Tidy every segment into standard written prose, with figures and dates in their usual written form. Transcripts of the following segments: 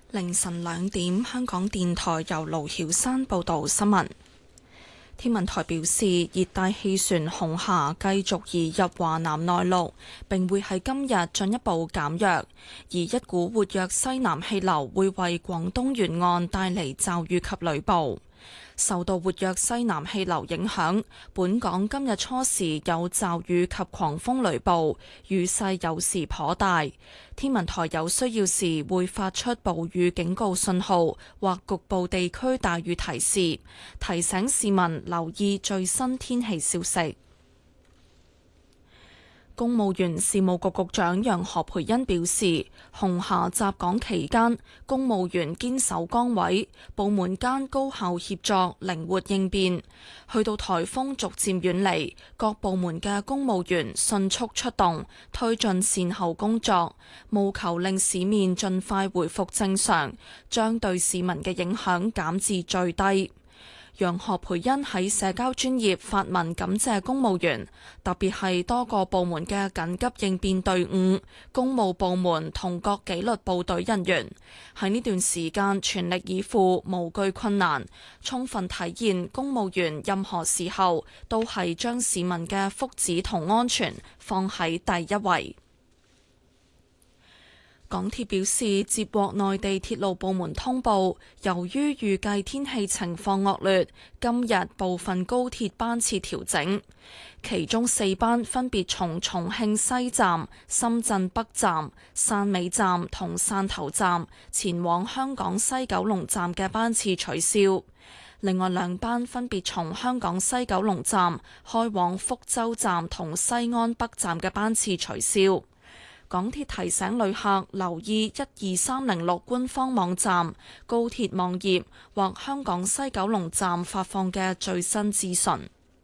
凌晨2點，香港電台由盧曉山報道新聞。天文台表示，熱帶氣旋紅霞繼續移入華南內陸，並會喺今日進一步減弱，而一股活躍西南氣流會為廣東沿岸帶嚟驟雨及雷暴。受到活躍西南氣流影響，本港今日初時有驟雨及狂風雷暴，雨勢有時頗大。天文台有需要時會發出暴雨警告信號或局部地區大雨提示，提醒市民留意最新天氣消息。公務員事務局局長楊何蓓茵表示，紅霞襲港期間，公務員堅守崗位，部門間高效協作，靈活應變。去到颱風逐漸遠離，各部門嘅公務員迅速出動，推進善後工作，務求令市面盡快回復正常，將對市民嘅影響減至最低。楊何蓓茵喺社交專頁發文感謝公務員，特別係多個部門嘅緊急應變隊伍、公務部門同各紀律部隊人員喺呢段時間全力以赴，無懼困難，充分體現公務員任何時候都係將市民嘅福祉同安全放喺第一位。港鐵表示，接獲內地鐵路部門通報，由於預計天氣情況惡劣，今日部分高鐵班次調整，其中4班分別從重慶西站、深圳北站、汕尾站同汕頭站前往香港西九龍站嘅班次取消，另外2班分別從香港西九龍站開往福州站同西安北站嘅班次取消。港鐵提醒旅客留意12306官方網站、高鐵網頁或香港西九龍站發放嘅最新資訊。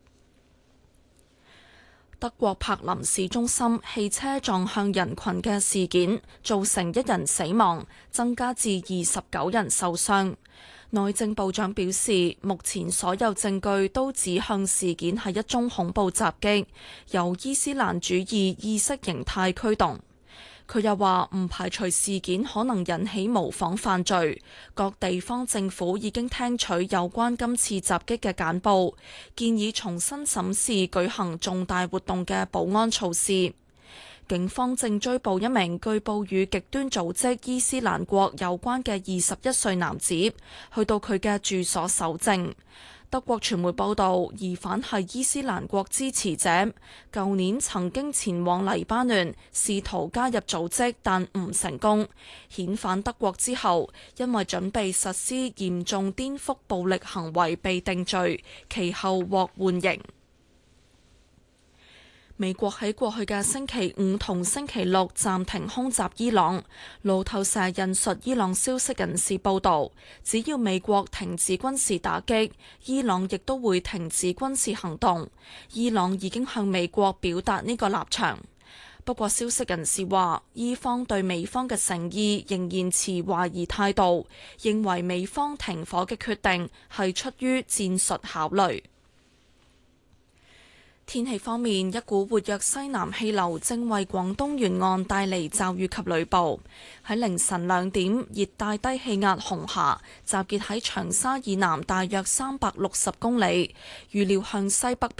德國柏林市中心汽車撞向人群嘅事件，造成1人死亡，增加至29人受傷。內政部長表示，目前所有證據都指向事件係一宗恐怖襲擊，由伊斯蘭主義意識形態驅動。佢又話唔排除事件可能引起模仿犯罪，各地方政府已經聽取有關今次襲擊嘅簡報，建議重新審視舉行重大活動嘅保安措施。警方正追捕一名據報與極端組織伊斯蘭國有關嘅21歲男子，去到佢嘅住所搜證。德國傳媒報道，疑犯係伊斯蘭國支持者，舊年曾經前往黎巴嫩，試圖加入組織，但唔成功。遣返德國之後，因為準備實施嚴重顛覆暴力行為被定罪，其後獲緩刑。美國喺過去嘅星期5同星期6暫停空襲伊朗。路透社引述伊朗消息人士報導，只要美國停止軍事打擊，伊朗亦都會停止軍事行動。伊朗已經向美國表達呢個立場。不過消息人士話，伊方對美方嘅誠意仍然持懷疑態度，認為美方停火嘅決定係出於戰術考慮。天氣方面，一股活躍西南氣流正為廣東沿岸帶嚟驟雨及雷暴。喺凌晨2點，熱帶低氣壓紅霞集結喺長沙以南大約360公里，預料向西北